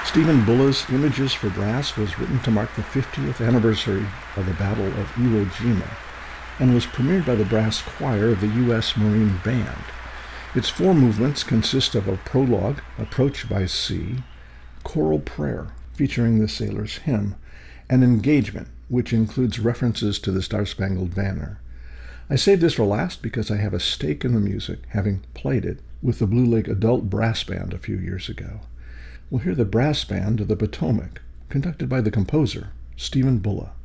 Stephen Bulla's Images for Brass was written to mark the 50th anniversary of the Battle of Iwo Jima and was premiered by the brass choir of the U.S. Marine Band. Its four movements consist of a prologue, Approach by Sea, choral prayer, featuring the sailor's hymn, and engagement, which includes references to the Star-Spangled Banner. I saved this for last because I have a stake in the music, having played it with the Blue Lake Adult Brass Band a few years ago. We'll hear the Brass Band of the Potomac, conducted by the composer, Stephen Bulla.